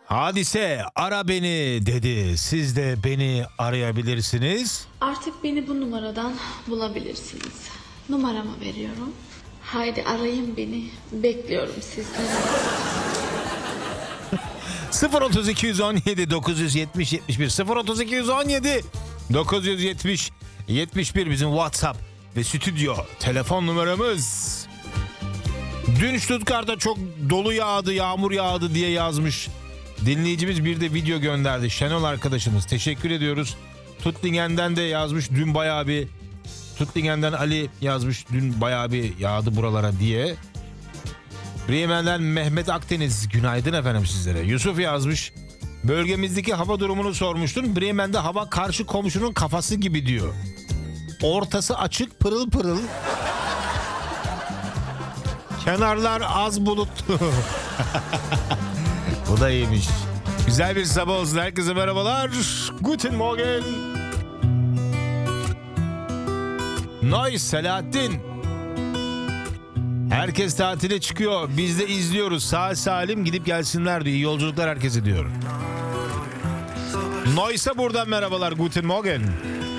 Hadise ara beni dedi. Siz de beni arayabilirsiniz. Artık beni bu numaradan bulabilirsiniz. Numaramı veriyorum. Haydi arayın beni. Bekliyorum sizden. 03217 970 71 03217 970 71 bizim WhatsApp ve stüdyo telefon numaramız. Dün Stuttgart'ta çok dolu yağdı, yağmur yağdı diye yazmış dinleyicimiz, bir de video gönderdi. Şenol arkadaşımız, teşekkür ediyoruz. Tuttingen'den de yazmış, dün bayağı bir, Tuttingen'den Ali yazmış, dün bayağı bir yağdı buralara diye. Bremen'den Mehmet Akdeniz, günaydın efendim sizlere. Yusuf yazmış, bölgemizdeki hava durumunu sormuştun. Bremen'de hava karşı komşunun kafası gibi diyor. Ortası açık, pırıl pırıl. Kenarlar az bulutlu. Bu da iyiymiş. Güzel bir sabah olsun. Herkese merhabalar. Guten Morgen. Noy Selahattin. Herkes tatile çıkıyor. Biz de izliyoruz. Sağ salim gidip gelsinler diyor. İyi yolculuklar herkese diyor. Noysa buradan merhabalar. Guten Morgen.